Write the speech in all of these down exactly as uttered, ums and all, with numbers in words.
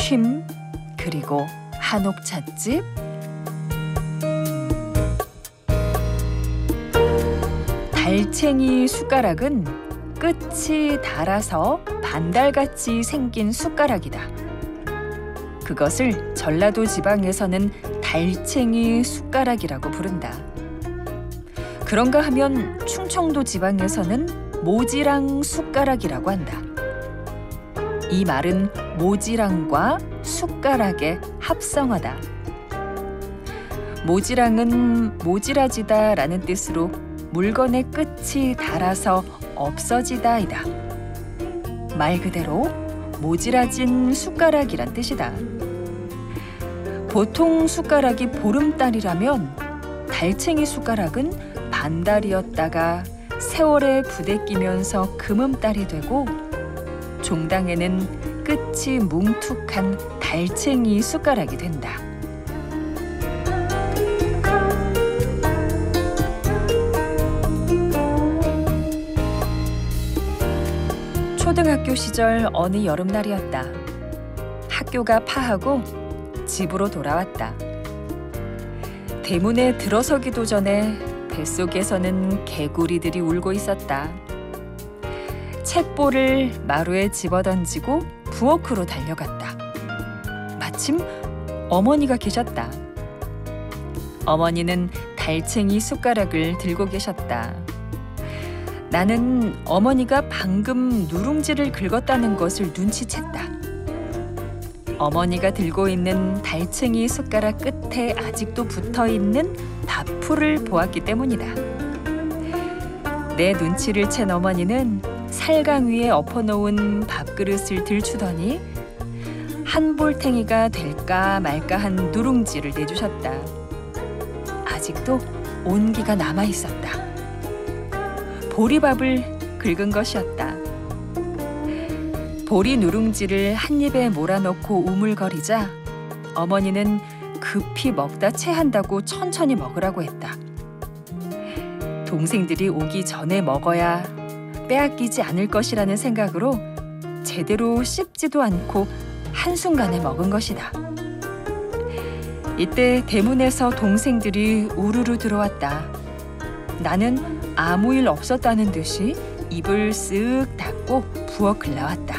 쉼, 그리고 한옥 찻집. 달챙이 숟가락은 끝이 닳아서 반달같이 생긴 숟가락이다. 그것을 전라도 지방에서는 달챙이 숟가락이라고 부른다. 그런가 하면 충청도 지방에서는 모지랑 숟가락이라고 한다. 이 말은 모지랑과 숟가락의 합성어다. 모지랑은 모지라지다라는 뜻으로 물건의 끝이 닳아서 없어지다이다. 말 그대로 모지라진 숟가락이란 뜻이다. 보통 숟가락이 보름달이라면 달챙이 숟가락은 반달이었다가 세월에 부대끼면서 금음달이 되고 종당에는 끝이 뭉툭한 달챙이 숟가락이 된다. 초등학교 시절 어느 여름날이었다. 학교가 파하고 집으로 돌아왔다. 대문에 들어서기도 전에 뱃속에서는 개구리들이 울고 있었다. 책볼을 마루에 집어던지고 부엌으로 달려갔다. 마침 어머니가 계셨다. 어머니는 달챙이 숟가락을 들고 계셨다. 나는 어머니가 방금 누룽지를 긁었다는 것을 눈치챘다. 어머니가 들고 있는 달챙이 숟가락 끝에 아직도 붙어있는 밥풀을 보았기 때문이다. 내 눈치를 챈 어머니는 살강 위에 엎어놓은 밥그릇을 들추더니 한 볼탱이가 될까 말까한 누룽지를 내주셨다. 아직도 온기가 남아있었다. 보리밥을 긁은 것이었다. 보리 누룽지를 한 입에 몰아넣고 우물거리자 어머니는 급히 먹다 체한다고 천천히 먹으라고 했다. 동생들이 오기 전에 먹어야 빼앗기지 않을 것이라는 생각으로 제대로 씹지도 않고 한순간에 먹은 것이다. 이때 대문에서 동생들이 우르르 들어왔다. 나는 아무 일 없었다는 듯이 입을 쓱 닫고 부엌을 나왔다.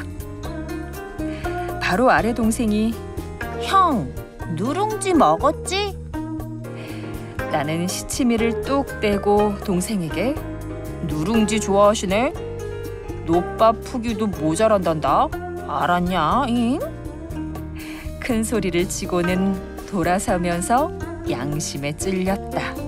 바로 아래 동생이 형, 누룽지 먹었지? 나는 시치미를 뚝 떼고 동생에게 누룽지 좋아하시네? 노밥 푸기도 모자란단다. 알았냐? 잉? 큰 소리를 치고는 돌아서면서 양심에 찔렸다.